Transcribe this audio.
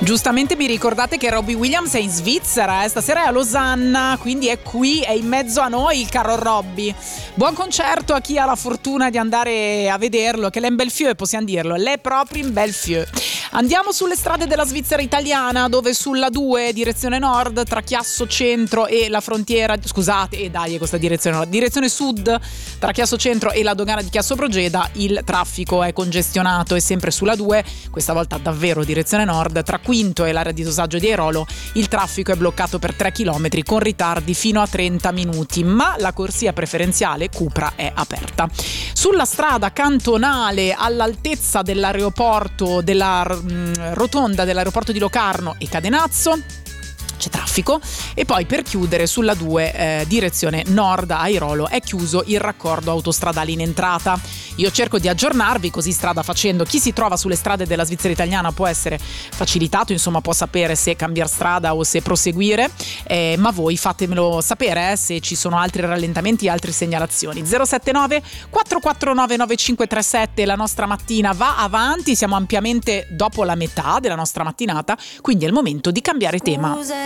Giustamente mi ricordate che Robbie Williams è in Svizzera, stasera è a Losanna, quindi è qui, è in mezzo a noi il caro Robbie. Buon concerto a chi ha la fortuna di andare a vederlo, che l'è in Belfieu, possiamo dirlo, l'è proprio in Belfieu. Andiamo sulle strade della Svizzera italiana, dove sulla 2 direzione nord tra Chiasso Centro e la frontiera, questa direzione sud tra Chiasso Centro e la dogana di Chiasso Brogeda il traffico è congestionato, e sempre sulla 2, questa volta davvero direzione nord, tra Quinto e l'area di dosaggio di Airolo il traffico è bloccato per 3 km con ritardi fino a 30 minuti, ma la corsia preferenziale Cupra è aperta. Sulla strada cantonale all'altezza dell'aeroporto, della rotonda dell'aeroporto di Locarno e Cadenazzo c'è traffico, e poi per chiudere sulla 2 direzione nord a Airolo è chiuso il raccordo autostradale in entrata. Io cerco di aggiornarvi così strada facendo, chi si trova sulle strade della Svizzera italiana può essere facilitato, insomma può sapere se cambiare strada o se proseguire, ma voi fatemelo sapere se ci sono altri rallentamenti, altre segnalazioni. 079 449 9537, la nostra mattina va avanti, siamo ampiamente dopo la metà della nostra mattinata, quindi è il momento di cambiare tema.